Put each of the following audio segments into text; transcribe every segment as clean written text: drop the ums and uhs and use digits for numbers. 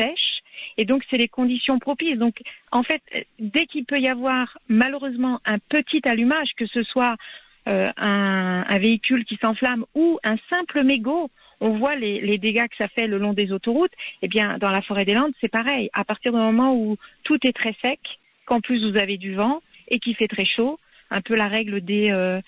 sèche. Et donc, c'est les conditions propices. Donc, en fait, dès qu'il peut y avoir malheureusement un petit allumage, que ce soit un véhicule qui s'enflamme ou un simple mégot, on voit les dégâts que ça fait le long des autoroutes. Eh bien, dans la forêt des Landes, c'est pareil. À partir du moment où tout est très sec, qu'en plus vous avez du vent et qu'il fait très chaud, un peu la règle des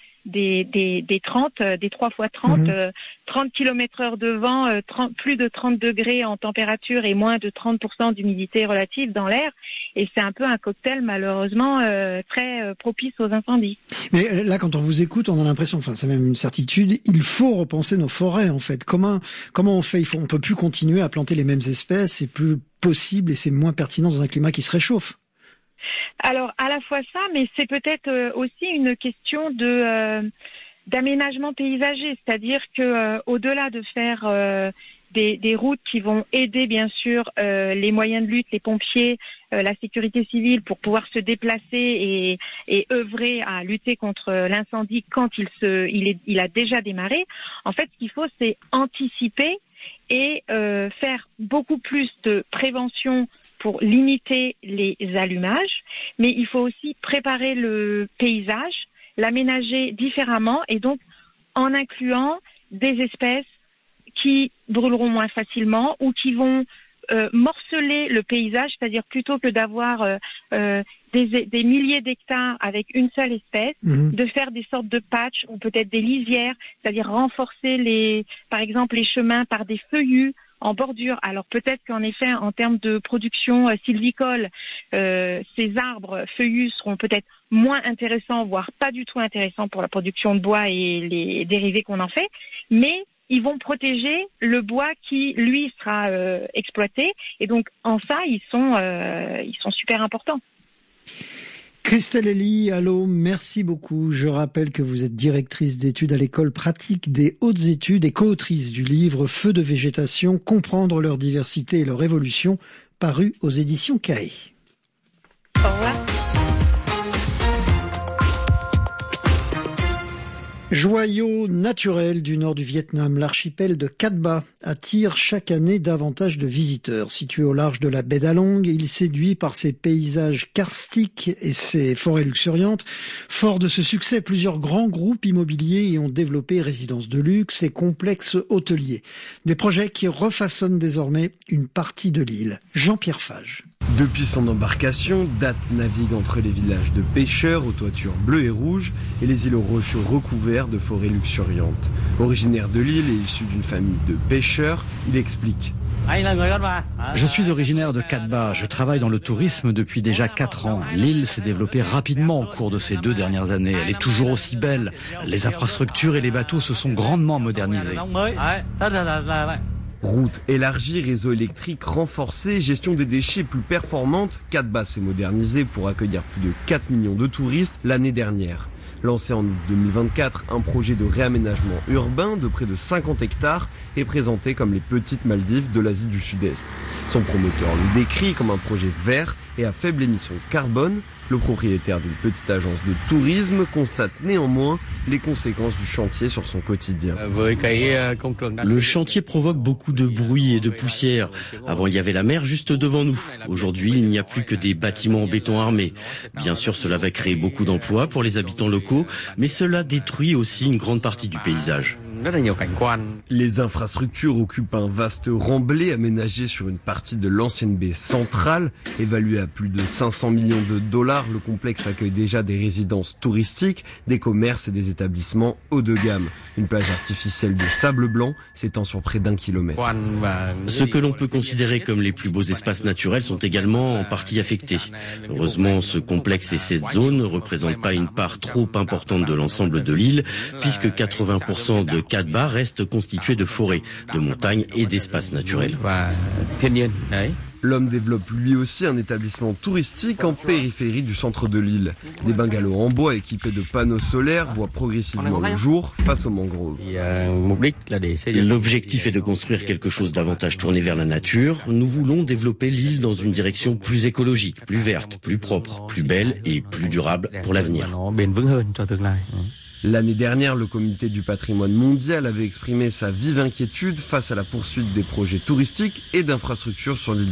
30, des 3 x 30, 30 km/h de vent, plus de 30 degrés en température et moins de 30% d'humidité relative dans l'air. Et c'est un peu un cocktail malheureusement très propice aux incendies. Mais là, quand on vous écoute, on a l'impression, enfin c'est même une certitude, il faut repenser nos forêts en fait. Comment on fait? On peut plus continuer à planter les mêmes espèces, c'est plus possible et c'est moins pertinent dans un climat qui se réchauffe. Alors, à la fois ça, mais c'est peut-être aussi une question d'aménagement paysager, c'est-à-dire que au-delà de faire des routes qui vont aider bien sûr les moyens de lutte, les pompiers, la sécurité civile pour pouvoir se déplacer et œuvrer à lutter contre l'incendie quand il a déjà démarré. En fait, ce qu'il faut, c'est anticiper et faire beaucoup plus de prévention pour limiter les allumages, mais il faut aussi préparer le paysage, l'aménager différemment et donc en incluant des espèces qui brûleront moins facilement ou qui vont morceler le paysage, c'est-à-dire plutôt que d'avoir des milliers d'hectares avec une seule espèce, de faire des sortes de patchs ou peut-être des lisières, c'est-à-dire renforcer par exemple les chemins par des feuillus en bordure. Alors peut-être qu'en effet, en termes de production sylvicole, ces arbres feuillus seront peut-être moins intéressants, voire pas du tout intéressants pour la production de bois et les dérivés qu'on en fait, mais ils vont protéger le bois qui, lui, sera exploité. Et donc, en ça, ils sont super importants. Christelle Elie, allô, merci beaucoup. Je rappelle que vous êtes directrice d'études à l'école pratique des hautes études et co-autrice du livre Feux de végétation, comprendre leur diversité et leur évolution, paru aux éditions CAE. Au revoir. Joyau naturel du nord du Vietnam, l'archipel de Cat Ba attire chaque année davantage de visiteurs. Situé au large de la baie d'Along, il séduit par ses paysages karstiques et ses forêts luxuriantes. Fort de ce succès, plusieurs grands groupes immobiliers y ont développé résidences de luxe et complexes hôteliers. Des projets qui refaçonnent désormais une partie de l'île. Jean-Pierre Fage. Depuis son embarcation, Dat navigue entre les villages de pêcheurs aux toitures bleues et rouges et les îlots rocheux recouverts de forêts luxuriantes. Originaire de l'île et issu d'une famille de pêcheurs, il explique. Je suis originaire de Cat Ba. Je travaille dans le tourisme depuis déjà 4 ans. L'île s'est développée rapidement au cours de ces 2 dernières années. Elle est toujours aussi belle. Les infrastructures et les bateaux se sont grandement modernisés. Routes élargies, réseau électrique renforcé, gestion des déchets plus performante, Cat Ba s'est modernisé pour accueillir plus de 4 millions de touristes l'année dernière. Lancé en août 2024, un projet de réaménagement urbain de près de 50 hectares est présenté comme les petites Maldives de l'Asie du Sud-Est. Son promoteur le décrit comme un projet vert et à faible émission carbone. Le propriétaire d'une petite agence de tourisme constate néanmoins les conséquences du chantier sur son quotidien. Le chantier provoque beaucoup de bruit et de poussière. Avant, il y avait la mer juste devant nous. Aujourd'hui, il n'y a plus que des bâtiments en béton armé. Bien sûr, cela va créer beaucoup d'emplois pour les habitants locaux, mais cela détruit aussi une grande partie du paysage. Les infrastructures occupent un vaste remblai aménagé sur une partie de l'ancienne baie centrale. Évalué à plus de 500 millions de dollars, le complexe accueille déjà des résidences touristiques, des commerces et des établissements haut de gamme. Une plage artificielle de sable blanc s'étend sur près d'1 kilomètre. Ce que l'on peut considérer comme les plus beaux espaces naturels sont également en partie affectés. Heureusement, ce complexe et cette zone ne représentent pas une part trop importante de l'ensemble de l'île, puisque 80% de Cat Ba reste constitué de forêts, de montagnes et d'espaces naturels. L'homme développe lui aussi un établissement touristique en périphérie du centre de l'île. Des bungalows en bois équipés de panneaux solaires voient progressivement le jour face aux mangroves. L'objectif est de construire quelque chose davantage tourné vers la nature. Nous voulons développer l'île dans une direction plus écologique, plus verte, plus propre, plus belle et plus durable pour l'avenir. L'année dernière, le Comité du patrimoine mondial avait exprimé sa vive inquiétude face à la poursuite des projets touristiques et d'infrastructures sur l'île.